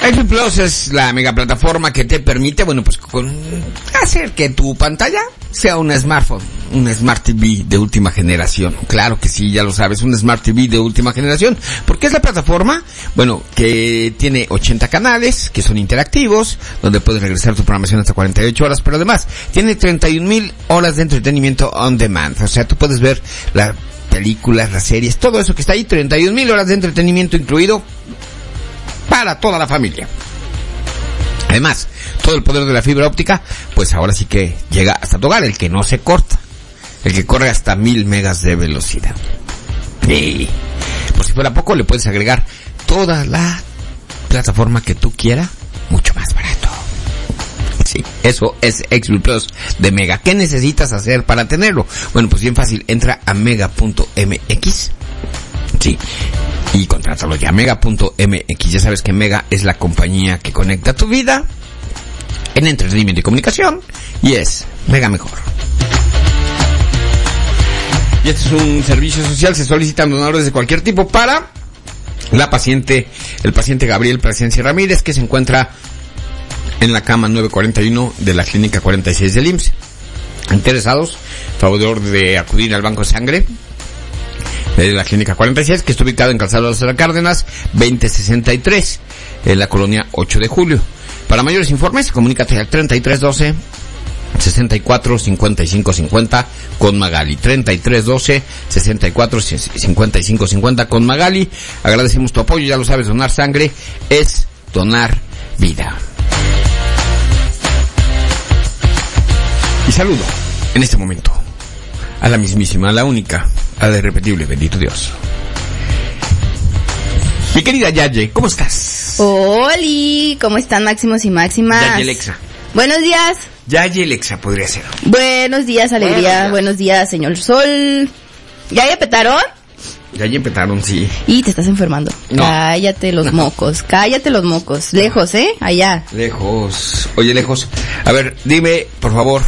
XB Plus es la mega plataforma que te permite, bueno, pues hacer que tu pantalla sea un smartphone, un Smart TV de última generación. Claro que sí, ya lo sabes, un Smart TV de última generación. Porque es la plataforma, bueno, que tiene 80 canales, que son interactivos, donde puedes regresar tu programación hasta 48 horas, pero además tiene 31,000 horas de entretenimiento on demand. O sea, tú puedes ver las películas, las series, todo eso que está ahí, 31,000 horas de entretenimiento incluido para toda la familia. Además, todo el poder de la fibra óptica, pues ahora sí que llega hasta tu hogar, el que no se corta, el que corre hasta 1000 megas de velocidad. Y por si fuera poco, le puedes agregar toda la plataforma que tú quieras, mucho más barato. Sí, eso es XB Plus de Mega. ¿Qué necesitas hacer para tenerlo? Bueno, pues bien fácil, entra a mega.mx. Sí, y contrátalo ya, mega.mx. Ya sabes que Mega es la compañía que conecta tu vida en entretenimiento y comunicación, y es Mega Mejor. Y este es un servicio social, se solicitan donadores de cualquier tipo para el paciente Gabriel Plasencia Ramírez, que se encuentra en la cama 941 de la clínica 46 del IMSS. Interesados, favor de acudir al banco de sangre de la clínica 46, que está ubicado en Calzado de las Cárdenas 2063, en la colonia 8 de julio. Para mayores informes, comunícate al 3312 64 55 50 con Magali. 3312 64 55 50 con Magali. Agradecemos tu apoyo, ya lo sabes, donar sangre es donar vida. Y saludo en este momento a la mismísima, a la única, a la irrepetible, bendito Dios. Mi querida Yaye, ¿cómo estás? Oli, ¿cómo están máximos y máximas? Yaye Lexa. Buenos días. Yaye Lexa podría ser. Buenos días, alegría. Buenos días, señor Sol. ¿Ya petaron? Ya petaron, sí. Y te estás enfermando. No. Cállate los mocos. Lejos, allá. Lejos. Oye, lejos. A ver, dime, por favor,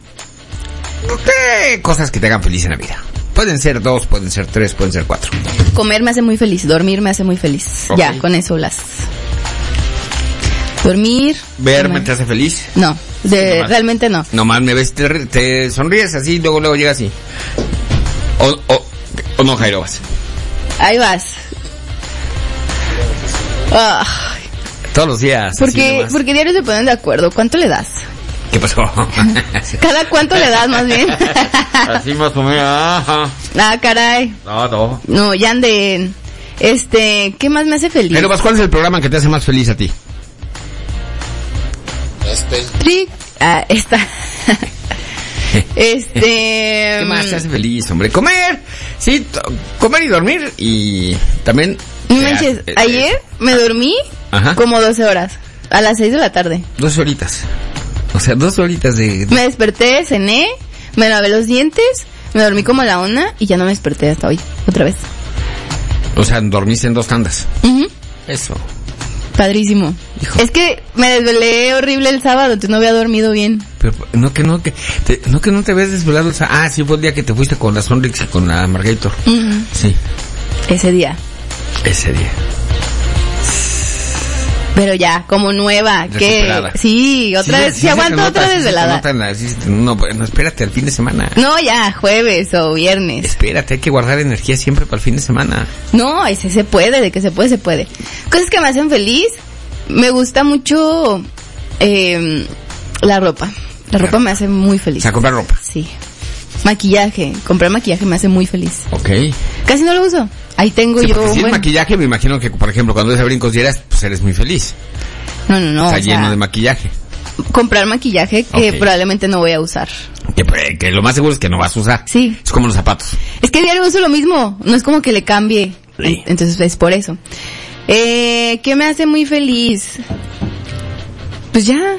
¿qué cosas que te hagan feliz en la vida? Pueden ser 2, pueden ser 3, pueden ser 4. Comer me hace muy feliz, dormir me hace muy feliz. Okay. Ya, con eso las... Dormir... ¿Verme te hace feliz? No, realmente no. Nomás me ves, te sonríes así, luego llega así. O no, Jairo, vas. Ahí vas. Todos los días. Porque diarios se ponen de acuerdo. ¿Cuánto le das? ¿Qué pasó? ¿Cada cuánto le das, más bien? Así más o menos. Ajá. Ah, caray. No, ya anden. ¿Qué más me hace feliz? Pero, ¿cuál es el programa que te hace más feliz a ti? Esta. ¿Qué más te hace feliz, hombre? Comer. Sí, comer y dormir. Y también... No manches, ayer me dormí como 12 horas. A las 6 de la tarde. 2 horitas. O sea, 2 horitas de... Me desperté, cené, me lavé los dientes, me dormí como a la 1 y ya no me desperté hasta hoy, otra vez. O sea, dormiste en 2 tandas. Eso. Padrísimo. Hijo. Es que me desvelé horrible el sábado, entonces no había dormido bien. Pero no que no te habías desvelado el sábado. Ah, sí, fue el día que te fuiste con la Sonrix y con la Margator. Sí. Ese día. Pero ya, como nueva, recuperada. Que sí, otra vez, si aguanto otra desvelada. No, espérate al fin de semana. No, ya, jueves o viernes. Espérate, hay que guardar energía siempre para el fin de semana. No, ese se puede, de que se puede, se puede. Cosas que me hacen feliz, me gusta mucho la ropa. La ropa me hace muy feliz. O sea, comprar ropa. Sí. Maquillaje, comprar maquillaje me hace muy feliz. Ok. Casi no lo uso. Ahí tengo sí, yo... Si es maquillaje, me imagino que, por ejemplo, cuando ves a Brincos Dieras, pues eres muy feliz. No. Está lleno de maquillaje. Comprar maquillaje que probablemente no voy a usar. Que lo más seguro es que no vas a usar. Sí. Es como los zapatos. Es que diario uso lo mismo. No es como que le cambie. Sí. Entonces es por eso. ¿Qué me hace muy feliz? Pues ya.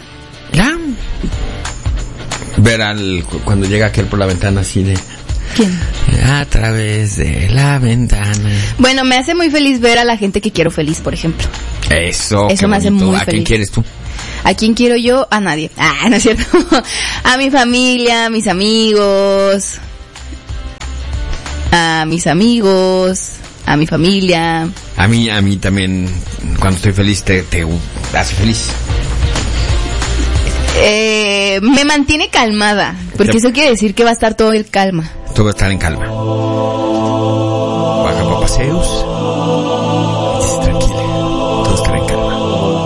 Ver cuando llega aquel por la ventana así de... ¿Quién? A través de la ventana. Bueno, me hace muy feliz ver a la gente que quiero feliz, por ejemplo. Eso me hace muy feliz. ¿A quién quieres tú? ¿A quién quiero yo? A nadie. No es cierto. A mi familia, a mis amigos. a mi familia. A mí también, cuando estoy feliz, te hace feliz. Me mantiene calmada, porque eso quiere decir que va a estar todo en calma. Todo va a estar en calma. Baja para paseos. Tranquila. Todo estará en calma.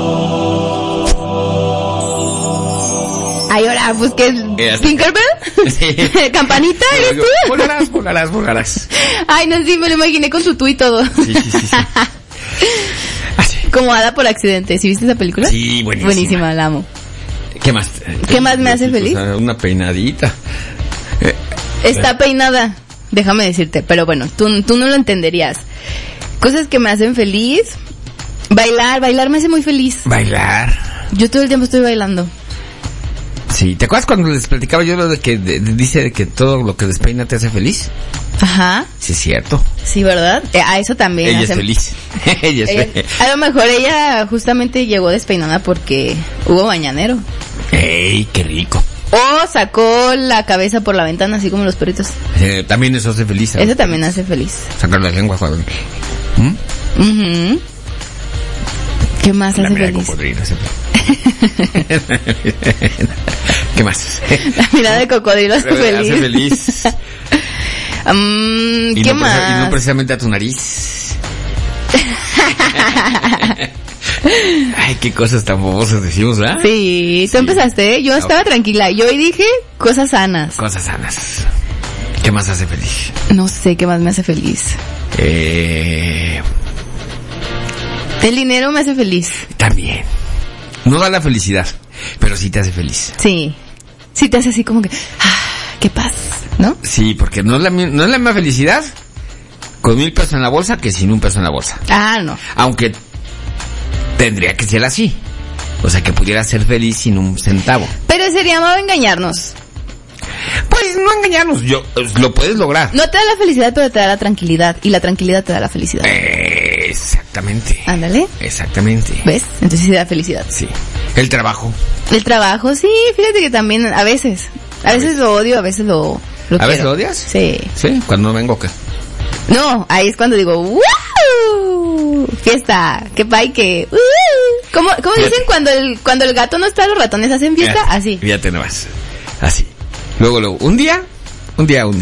Ay, ahora, pues, ¿qué es? ¿Tinkerbell? Sí. ¿Campanita? ¿Eres tú? Volarás. Ay, no, sí, me lo imaginé con tutú y todo. Sí. Así. Como Hada por accidente. ¿Sí viste esa película? Sí, buenísima. Buenísima, la amo. ¿Qué más? ¿Qué más me hace feliz? O sea, una peinadita. Está peinada, déjame decirte, pero bueno, tú no lo entenderías. Cosas que me hacen feliz. Bailar me hace muy feliz. Bailar. Yo todo el tiempo estoy bailando. Sí, ¿te acuerdas cuando les platicaba yo lo de que dice que todo lo que despeina te hace feliz? Ajá. Sí, es cierto. Sí, ¿verdad? A eso también. Ella es feliz. Ella es feliz. A lo mejor ella justamente llegó despeinada porque hubo mañanero. ¡Ey, qué rico! O sacó la cabeza por la ventana, así como los perritos. También eso hace feliz. Eso también hace feliz. Sacar la lengua. ¿Qué más hace feliz? Cocodrilo, ¿qué más? La mirada de cocodrilo hace feliz. Hace feliz. ¿Qué más? Y no precisamente a tu nariz. Ay, qué cosas tan bobosas decimos, ¿verdad? Sí, tú empezaste, ¿eh? Yo estaba tranquila. Yo hoy dije cosas sanas. Cosas sanas. ¿Qué más hace feliz? No sé qué más me hace feliz. El dinero me hace feliz. También. No da la felicidad, pero sí te hace feliz. Sí. Sí te hace así como que, qué paz, ¿no? Sí, porque no es la misma felicidad con 1,000 pesos en la bolsa que sin 1 peso en la bolsa. No. Aunque tendría que ser así. O sea, que pudiera ser feliz sin 1 centavo. Pero sería malo engañarnos. Pues no engañarnos, lo puedes lograr. No te da la felicidad, pero te da la tranquilidad. Y la tranquilidad te da la felicidad. Exactamente. Ándale. Exactamente. ¿Ves? Entonces sí da felicidad. Sí. El trabajo. El trabajo, sí. Fíjate que también a veces. A veces lo odio, a veces lo quiero. ¿A veces lo odias? Sí. Sí, cuando no vengo, ¿qué? No, ahí es cuando digo, ¡wow! Fiesta, qué pay, que... ¿Cómo dicen cuando el gato no está, los ratones hacen fiesta? Así. Fíjate nomás. Así. Luego, un día, no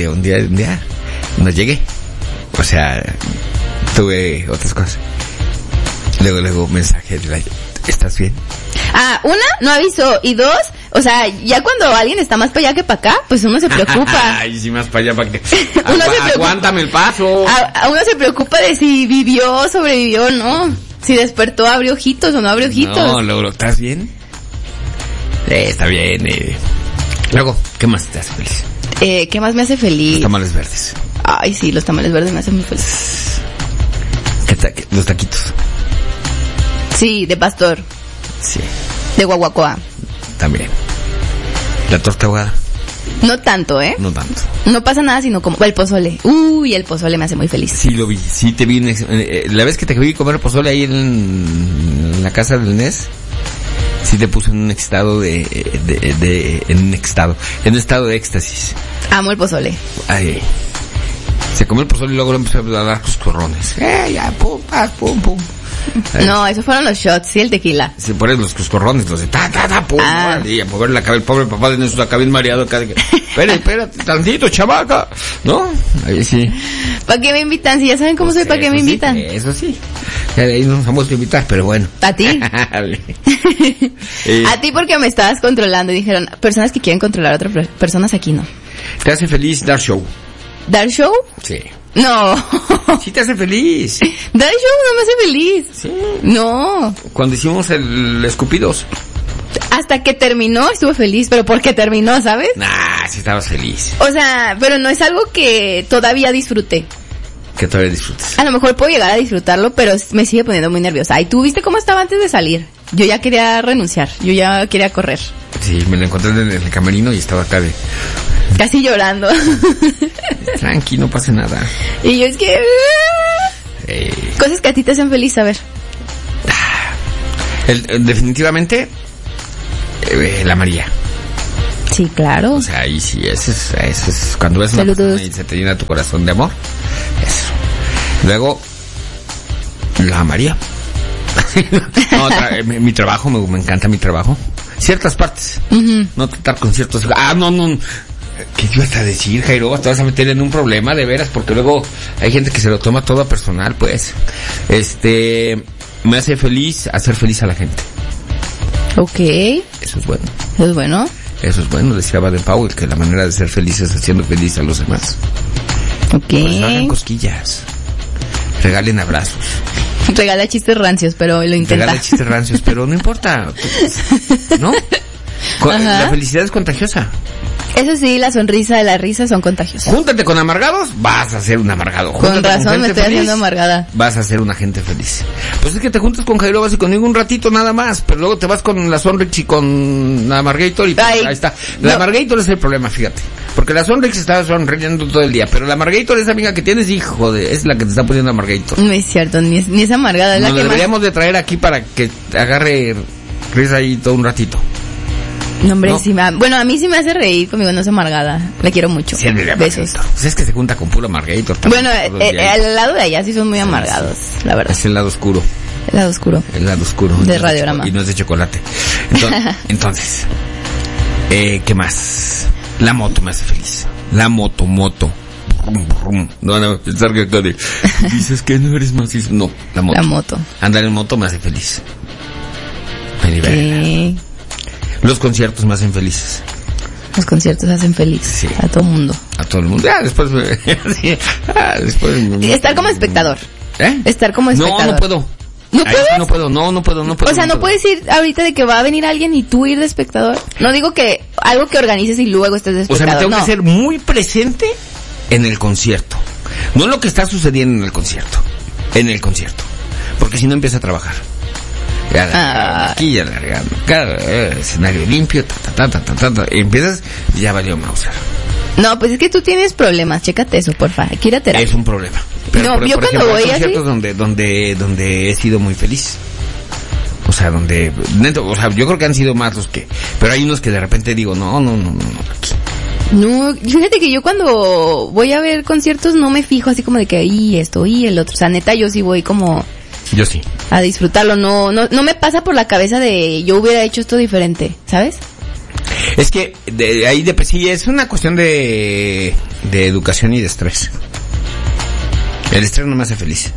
llegué. O sea, tuve otras cosas. Luego, mensaje de ¿estás bien? Una, no avisó. Y 2, o sea, ya cuando alguien está más para allá que para acá, pues uno se preocupa. Ay, sí, más para allá para que... Aguántame el paso. Uno se preocupa de si sobrevivió o no. Si despertó, abrió ojitos o no abrió ojitos. No, luego, ¿estás bien? Está bien. Luego, ¿qué más te hace feliz? ¿Qué más me hace feliz? Los tamales verdes. Ay, sí, los tamales verdes me hacen muy feliz. Los taquitos. Sí, de pastor. Sí. De guaguacoa. También. La torta ahogada. No tanto, ¿eh? No tanto. No pasa nada sino como el pozole. Uy, el pozole me hace muy feliz. Sí, lo vi. Sí, te vi. La vez que te vi comer pozole ahí en la casa del Nes, sí te puso en un estado en un estado de éxtasis. Amo el pozole. Ay. Se comió el pozole y luego le empezó a dar coscorrones. Ya, pum. No, esos fueron los shots, sí, el tequila. Se ponen los coscorrones, los de pum. Y a mover la cabeza, el pobre papá de Jesús acá bien mareado. Espérate, tantito, chavaca. ¿No? Ahí sí. ¿Para qué me invitan? Si ya saben cómo soy, ¿para qué me invitan? Eso sí. Ahí nos vamos a invitar, pero bueno. ¿A ti? A ti porque me estabas controlando y dijeron, personas que quieren controlar a otras personas aquí no. ¿Te hace feliz dar show? ¿Dar show? Sí. No. Sí te hace feliz. Dar show no me hace feliz. Sí. No. Cuando hicimos el Escupidos. Hasta que terminó estuve feliz, pero porque terminó, ¿sabes? Sí estabas feliz. O sea, pero no es algo que todavía disfrute. Que todavía disfrutes. A lo mejor puedo llegar a disfrutarlo, pero me sigue poniendo muy nerviosa. ¿Y tú viste cómo estaba antes de salir? Yo ya quería renunciar, yo ya quería correr. Sí, me lo encontré en el camerino y estaba acá casi llorando. Tranqui, no pasa nada. Y yo es que... Cosas que a ti te hacen feliz, a ver. Definitivamente, la María. Sí, claro. O sea, y sí, eso es cuando ves una persona y se te llena tu corazón de amor. Eso. Luego, La amaría. No, mi trabajo, me encanta mi trabajo. Ciertas partes. No tratar con ciertos... no. ¿Qué ibas a decir, Jairo? Te vas a meter en un problema, de veras, porque luego hay gente que se lo toma todo a personal, pues. Me hace feliz hacer feliz a la gente. Ok. Eso es bueno. ¿Eso es bueno? Eso es bueno, decía Baden-Powell, que la manera de ser feliz es haciendo feliz a los demás. Ok. Pues hagan cosquillas. Regalen abrazos. Regala chistes rancios, pero lo intenta. Regala chistes rancios, pero no importa. ¿No? La felicidad es contagiosa. Eso sí, la sonrisa y la risa son contagiosas. Júntate con amargados, vas a ser un amargado. Con razón me estoy haciendo amargada. Vas a ser una gente feliz. Pues es que te juntas con Jairo Vas y conmigo un ratito nada más, pero luego te vas con la Sonrix y con la Amargator y ahí está. La Amargator es el problema, fíjate. Porque la Sonrix está sonriendo todo el día, pero la Amargator, esa amiga que tienes, hijo de, es la que te está poniendo Amargator. No es cierto, ni es amargada. Es Nos la que deberíamos de traer aquí para que agarre risa ahí todo un ratito. No, hombre, no. Sí bueno, a mí sí me hace reír, conmigo no es amargada. La quiero mucho. Sí, besos. Pues es que se junta con puro Amargator. Bueno, al lado de allá sí son muy amargados, la verdad. Es el lado oscuro. El lado oscuro. El lado oscuro. De Radiorama. Y no es de chocolate. Entonces, ¿qué más? La moto me hace feliz. La moto. No, pensar que acá de... Dices que no eres más... No, la moto. La moto. Andar en moto me hace feliz. Me Los conciertos me hacen felices. Los conciertos hacen feliz. Sí. A todo mundo. A todo el mundo. Ya, después estar como espectador. Estar como espectador. No puedo. ¿No puedes? No puedo. O sea, no puedes ir ahorita de que va a venir alguien y tú ir de espectador. No digo que algo que organices y luego estés de espectador. O sea, me tengo que ser muy presente en el concierto. No en lo que está sucediendo en el concierto. En el concierto. Porque si no empieza a trabajar. Aquí ya largando, escenario limpio, y empiezas, ya valió Mauser. No, pues es que tú tienes problemas, chécate eso, porfa, hay que ir a terapia. Es un problema. Pero no, yo cuando ejemplo, voy hay conciertos donde he sido muy feliz. O sea, yo creo que han sido más los que, pero hay unos que de repente digo, no, aquí. No, fíjate que yo cuando voy a ver conciertos no me fijo así como de que y esto y el otro, o sea, neta yo sí voy como... Yo sí. A disfrutarlo, no me pasa por la cabeza de yo hubiera hecho esto diferente, ¿sabes? Es que sí es una cuestión de educación y de estrés. El estrés no me hace feliz.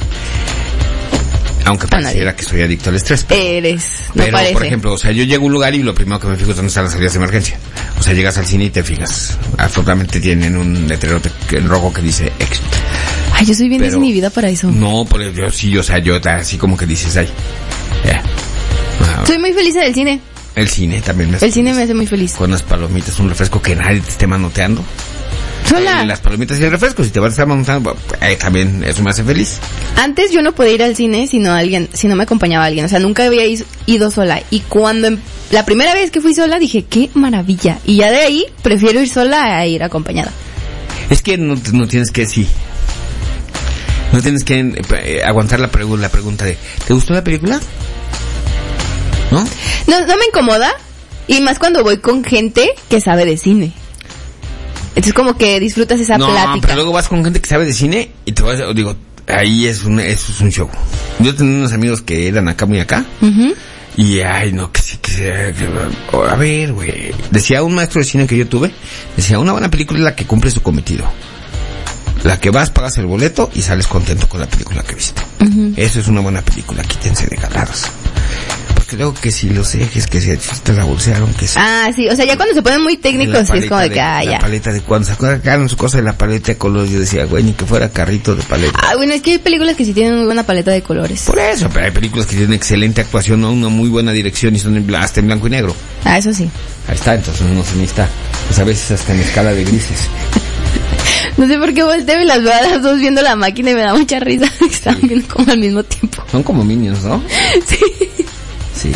Aunque pareciera que soy adicto al estrés. Pero parece. Por ejemplo, o sea, yo llego a un lugar y lo primero que me fijo es dónde están las salidas de emergencia. O sea, llegas al cine y te fijas. Afortunadamente tienen un letrero rojo que dice exit. Ay, yo soy bien desinhibida para eso. No, pero yo sí, o sea, yo así como que dices, ay. Soy muy feliz en el cine. El cine también me hace El cine me hace muy feliz. Con las palomitas, un refresco que nadie te esté manoteando. Sola. Las palomitas y el refresco, si te vas a estar manoteando, también eso me hace feliz. Antes yo no podía ir al cine si no me acompañaba alguien. O sea, nunca había ido sola. Y cuando la primera vez que fui sola dije, qué maravilla. Y ya de ahí prefiero ir sola a ir acompañada. Es que no tienes que no tienes que aguantar la pregunta de ¿te gustó la película? ¿No? No me incomoda. Y más cuando voy con gente que sabe de cine. Entonces como que disfrutas esa plática. No, pero luego vas con gente que sabe de cine y te vas, digo, ahí eso es un show. Yo tenía unos amigos que eran acá muy acá. Uh-huh. Y ay, no, a ver, güey. Decía un maestro de cine que yo tuve, decía, una buena película es la que cumple su cometido. La que vas, pagas el boleto y sales contento con la película que viste. Uh-huh. Eso es una buena película, quítense de galadas. Porque luego que si los ejes, que si te la bolsearon, que si... Ah, sí, o sea, ya cuando se ponen muy técnicos, sí es como de que, ya. La paleta de cuando sacaron su cosa de la paleta de colores, yo decía, güey, ni que fuera carrito de paleta. Ah, bueno, es que hay películas que sí tienen muy buena paleta de colores. Por eso, pero hay películas que tienen excelente actuación, ¿no? Una muy buena dirección y son hasta en blanco y negro. Ah, eso sí. Ahí está, entonces no se necesita, pues a veces hasta en escala de grises. No sé por qué volteo y las veo a las dos viendo la máquina y me da mucha risa. Están viendo como al mismo tiempo. Son como minions, ¿no? Sí. Sí.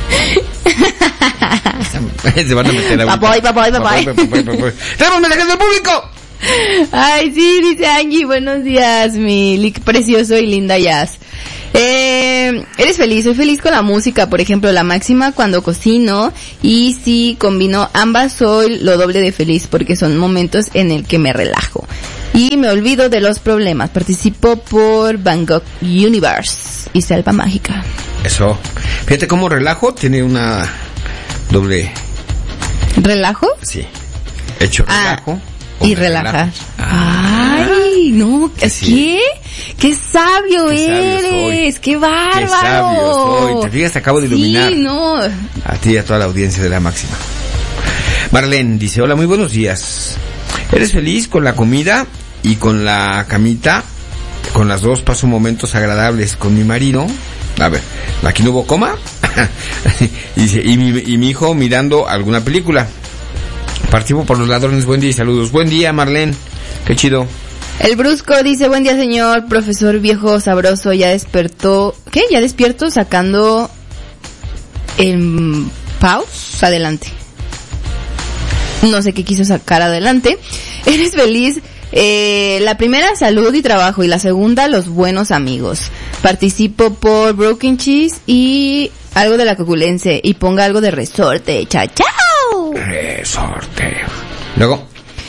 Se van a meter a... Papoy. ¡Tenemos mensajes del público! Ay, sí, dice Angie, buenos días, mi precioso y linda Jazz. Eres feliz, soy feliz con la música, por ejemplo, la máxima cuando cocino, y si combino ambas soy lo doble de feliz porque son momentos en el que me relajo. Y me olvido de los problemas. Participo por Van Gogh Universe y Selva Mágica. Eso. Fíjate cómo relajo tiene una doble... ¿Relajo? Sí. Hecho relajo. Y relaja. Ay, no, ¿qué? ¡Qué sabio eres! ¡Qué bárbaro! ¡Qué sabio soy! Te fijas, te acabo de iluminar. Sí, no. A ti y a toda la audiencia de La Máxima. Marlene dice, hola, muy buenos días. ¿Eres feliz con la comida y con la camita? Con las dos paso momentos agradables con mi marido. A ver, aquí no hubo coma. Dice, y mi hijo mirando alguna película. Participo por los ladrones. Buen día y saludos. Buen día, Marlene. Qué chido. El Brusco dice, buen día, señor profesor viejo sabroso, ya despertó. ¿Qué? Ya despierto sacando el pause adelante. No sé qué quiso sacar adelante. ¿Eres feliz? La primera, salud y trabajo, y la segunda, los buenos amigos. Participo por Broken Cheese y algo de la Coculense, y ponga algo de resorte. ¡Chao, chao! Resorte. Luego.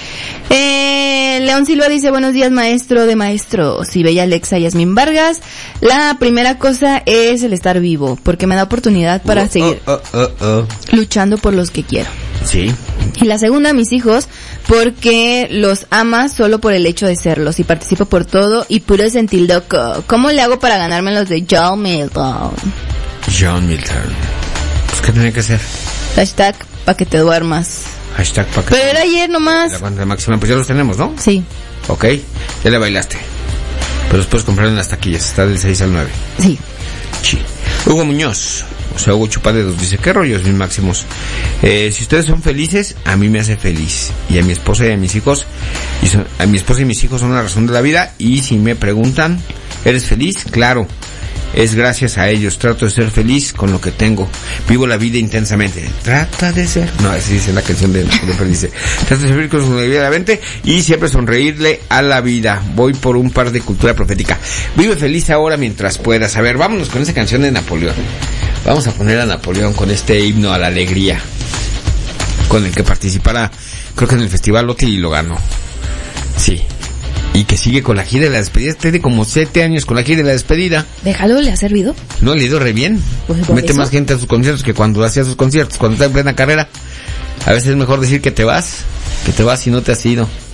León Silva dice, buenos días, maestro de maestros, y bella Alexa Yasmín Vargas. La primera cosa es el estar vivo, porque me da oportunidad para seguir luchando por los que quiero. Sí. Y la segunda, mis hijos, porque los ama solo por el hecho de serlos, y participo por todo y puro sentir loco. ¿Cómo le hago para ganarme los de John Milton? John Milton. Pues, ¿qué tenía que hacer? Hashtag pa' que te duermas. Hashtag pa' que... Pero era ayer nomás. La banda máxima, pues ya los tenemos, ¿no? Sí. Ok, ya le bailaste. Pero los puedes comprar en las taquillas, está del 6 al 9. Sí. Sí. Hugo Muñoz, o sea, Hugo Chupadedos, dice, ¿qué rollos, mis máximos? Si ustedes son felices, a mí me hace feliz. Y a mi esposa y a mis hijos, a mi esposa y mis hijos son la razón de la vida. Y si me preguntan, ¿eres feliz? Claro. Es gracias a ellos, trato de ser feliz con lo que tengo, vivo la vida intensamente, trata de ser, no, así dice la canción de dice, trato de ser feliz con la vida de la mente y siempre sonreírle a la vida, voy por un par de cultura profética, vive feliz ahora mientras puedas. A ver, vámonos con esa canción de Napoleón, vamos a poner a Napoleón con este himno a la alegría, con el que participara, creo que en el Festival Loti y lo ganó, sí. Y que sigue con la gira de la despedida. Tiene como 7 años con la gira de la despedida. Déjalo, ¿le ha servido? No, le ha ido re bien. Pues mete más gente a sus conciertos que cuando hacía sus conciertos, cuando está en plena carrera. A veces es mejor decir que te vas y no te has ido.